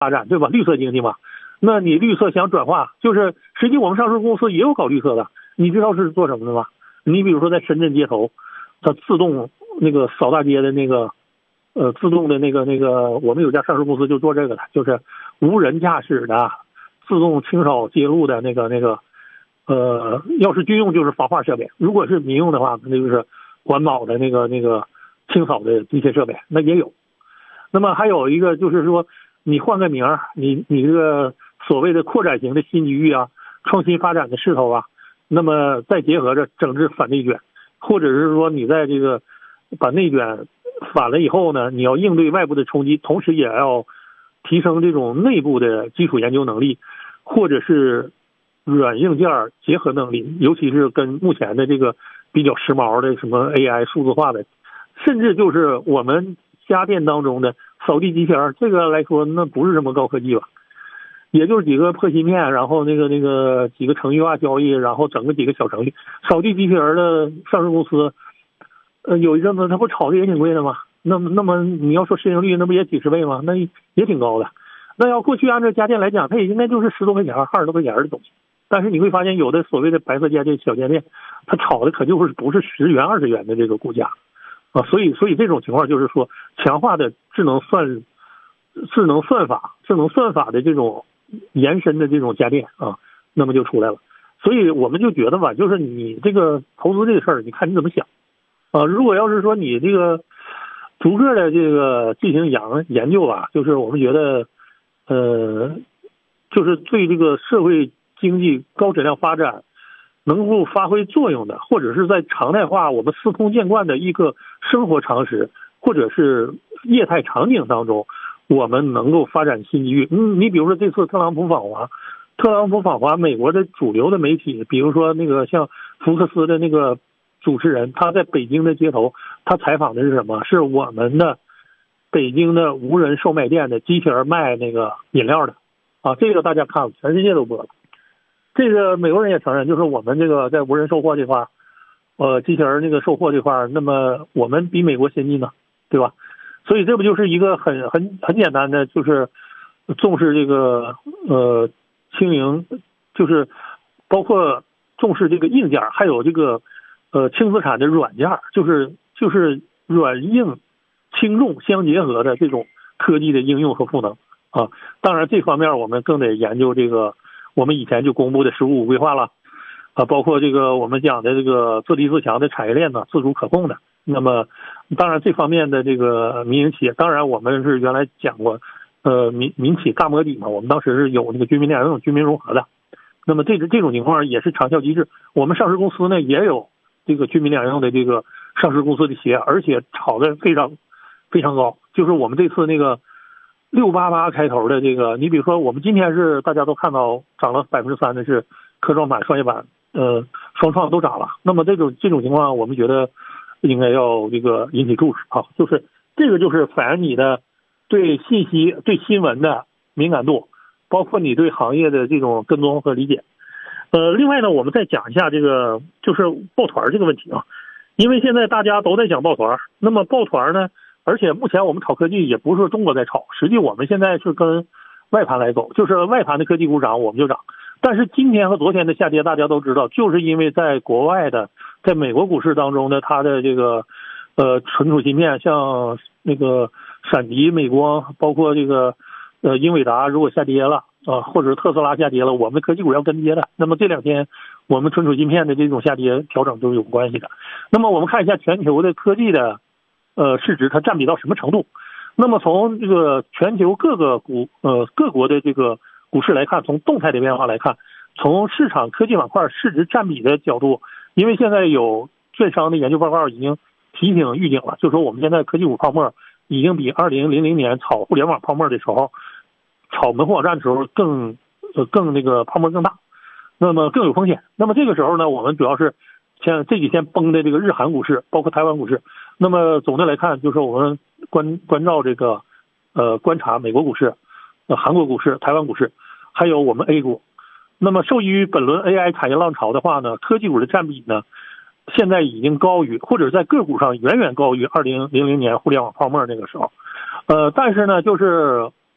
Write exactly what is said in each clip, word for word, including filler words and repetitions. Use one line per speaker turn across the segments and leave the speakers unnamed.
发展，对吧？绿色经济嘛，那你绿色想转化，就是实际我们上市公司也有搞绿色的，你知道是做什么的吗？你比如说在深圳街头，它自动那个扫大街的那个，呃，自动的那个那个，我们有家上市公司就做这个的，就是无人驾驶的自动清扫街路的那个那个，呃，要是军用就是防化设备，如果是民用的话，那就是环保的那个那个清扫的机械设备，那也有。那么还有一个就是说，你换个名儿，你你这个所谓的扩展型的新机遇啊，创新发展的势头啊，那么再结合着整治反内卷，或者是说你在这个把内卷反了以后呢，你要应对外部的冲击，同时也要提升这种内部的基础研究能力，或者是软硬件结合能力，尤其是跟目前的这个比较时髦的什么 A I 数字化的，甚至就是我们家电当中的扫地机器人，这个来说那不是什么高科技吧，也就是几个破芯片，然后那个那个几个程序化交易，然后整个几个小程序。扫地机器人的上市公司，呃，有一阵子它不炒的也挺贵的吗？那么那么你要说市盈率，那不也几十倍吗？那也挺高的。那要过去按照家电来讲，它也应该就是十多块钱、二十多块钱的东西。但是你会发现，有的所谓的白色家电、小家电，它炒的可就是不是十元、二十元的这个股价。啊，所以所以这种情况就是说，强化的智能算智能算法、智能算法的这种延伸的这种家电啊，那么就出来了。所以我们就觉得吧，就是你这个投资这个事儿，你看你怎么想啊？如果要是说你这个逐个的这个进行研研究吧，就是我们觉得，呃，就是对这个社会经济高质量发展能够发挥作用的，或者是在常态化我们司空见惯的一个生活常识，或者是业态场景当中，我们能够发展新机遇。嗯，你比如说这次特朗普访华，特朗普访华，美国的主流的媒体，比如说那个像福克斯的那个主持人，他在北京的街头，他采访的是什么？是我们的北京的无人售卖店的机器人卖那个饮料的啊，这个大家看了，全世界都播了。这个美国人也承认，就是我们这个在无人售货这块，呃，机器人那个售货这块，那么我们比美国先进呢，对吧？所以这不就是一个很很很简单的，就是重视这个呃轻盈，就是包括重视这个硬件，还有这个呃轻资产的软件，就是就是软硬轻重相结合的这种科技的应用和赋能啊。当然这方面我们更得研究这个。我们以前就公布的“十五五”规划了，啊，包括这个我们讲的这个自立自强的产业链呢，自主可控的。那么，当然这方面的这个民营企业，当然我们是原来讲过，呃，民民企大摸底嘛，我们当时是有那个居民两用、居民融合的。那么这这种情况也是长效机制。我们上市公司呢也有这个居民两用的这个上市公司的企业，而且炒的非常非常高。就是我们这次那个。六八八开头的这个，你比如说我们今天是大家都看到涨了百分之三的是科创板、创业板，呃，双创都涨了。那么这种这种情况，我们觉得应该要这个引起注视啊，就是这个就是反映你的对信息、对新闻的敏感度，包括你对行业的这种跟踪和理解。呃，另外呢，我们再讲一下这个就是抱团这个问题啊，因为现在大家都在讲抱团，那么抱团呢？而且目前我们炒科技也不是说中国在炒，实际我们现在是跟外盘来走，就是外盘的科技股涨我们就涨。但是今天和昨天的下跌大家都知道，就是因为在国外的，在美国股市当中呢，它的这个呃存储芯片，像那个闪迪、美光，包括这个呃英伟达如果下跌了啊，或者特斯拉下跌了，我们科技股要跟跌的。那么这两天我们存储芯片的这种下跌调整都是有关系的。那么我们看一下全球的科技的。呃，市值它占比到什么程度？那么从这个全球各个股呃各国的这个股市来看，从动态的变化来看，从市场科技板块市值占比的角度，因为现在有券商的研究报告已经提醒预警了，就说我们现在科技股泡沫已经比二零零零年炒互联网泡沫的时候，炒门户网站的时候更呃更那个泡沫更大，那么更有风险。那么这个时候呢，我们主要是像这几天崩的这个日韩股市，包括台湾股市。那么总的来看，就是我们关关照这个，呃，观察美国股市、呃韩国股市、台湾股市，还有我们 A 股。那么受益于本轮 A I 产业浪潮的话呢，科技股的占比呢，现在已经高于，或者在个股上远远高于二零零零年互联网泡沫那个时候。呃，但是呢，就是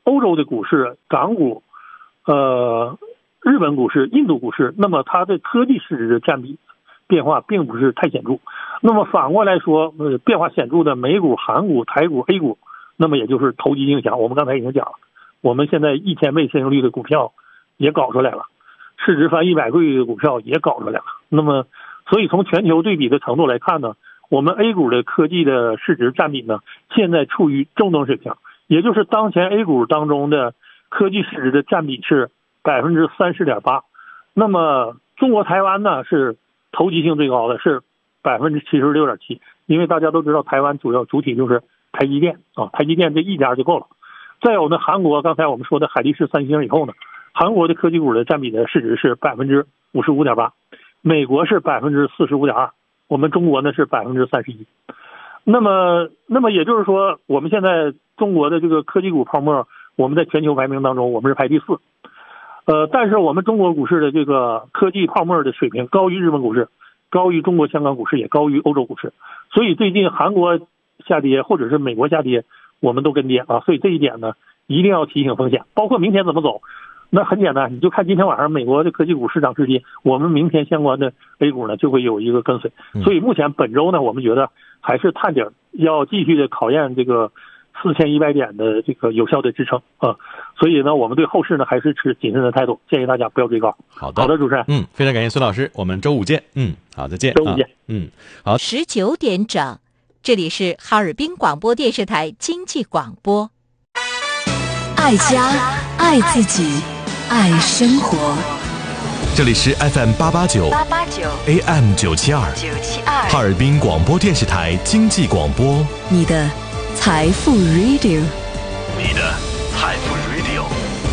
欧洲的股市、港股、呃日本股市、印度股市，那么它的科技市值的占比变化并不是太显著。那么反过来说，呃，变化显著的美股、韩股、台股、A 股，那么也就是投机影响。我们刚才已经讲了，我们现在一千倍市盈率的股票也搞出来了，市值翻一百倍的股票也搞出来了。那么，所以从全球对比的程度来看呢，我们 A 股的科技的市值占比呢，现在处于中等水平，也就是当前 A 股当中的科技市值的占比是百分之三十点八。那么中国台湾呢是投机性最高的，是百分之七十六点七。因为大家都知道台湾主要主体就是台积电啊，台积电这一家就够了。再有呢，韩国刚才我们说的海力士、三星以后呢，韩国的科技股的占比的市值是百分之五十五点八，美国是百分之四十五点二，我们中国呢是百分之三十一。那么，那么也就是说，我们现在中国的这个科技股泡沫，我们在全球排名当中我们是排第四。呃，但是我们中国股市的这个科技泡沫的水平高于日本股市，高于中国香港股市，也高于欧洲股市。所以最近韩国下跌或者是美国下跌，我们都跟跌啊。所以这一点呢，一定要提醒风险。包括明天怎么走，那很简单，你就看今天晚上美国的科技股市涨至低，我们明天相关的 A 股呢就会有一个跟随。所以目前本周呢，我们觉得还是探底，要继续的考验这个四千一百点的这个有效的支撑啊。所以呢，我们对后市呢还是持谨慎的态度，建议大家不要追高。
好的，
好的，主持人，
嗯，非常感谢孙老师，我们周五见。嗯，好，再见。
周五见。
啊、嗯，好。
十九点整，这里是哈尔滨广播电视台经济广播。
爱家，爱自己，爱生活。
这里是 F M 八八九 A M 九七二哈尔滨广播电视台经济广播，
你的财富 Radio，
你的财富 Radio。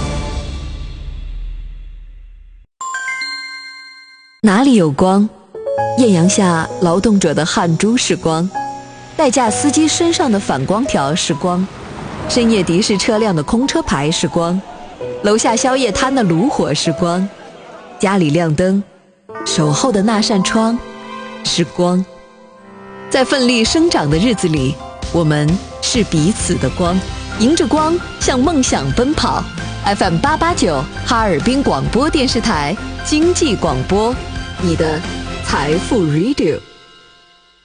哪里有光？艳阳下劳动者的汗珠是光，代驾司机身上的反光条是光，深夜的士车辆的空车牌是光，楼下宵夜摊的炉火是光，家里亮灯，守候的那扇窗是光。在奋力生长的日子里，我们是彼此的光，迎着光向梦想奔跑。 F M 八八九哈尔滨广播电视台经济广播，你的财富 Radio。